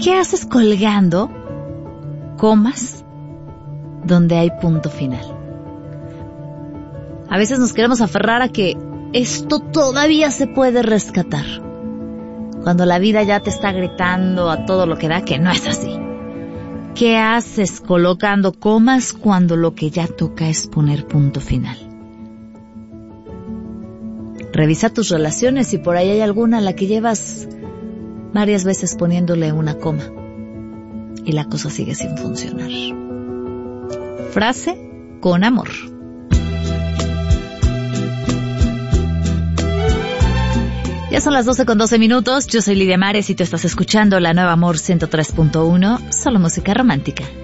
¿Qué haces colgando comas donde hay punto final? A veces nos queremos aferrar a que esto todavía se puede rescatar, cuando la vida ya te está gritando a todo lo que da que no es así. ¿Qué haces colocando comas cuando lo que ya toca es poner punto final? Revisa tus relaciones si por ahí hay alguna a la que llevas varias veces poniéndole una coma y la cosa sigue sin funcionar. Frase con amor. Ya son las 12:12. Yo soy Lidia Mares y tú estás escuchando La Nueva Amor 103.1, solo música romántica.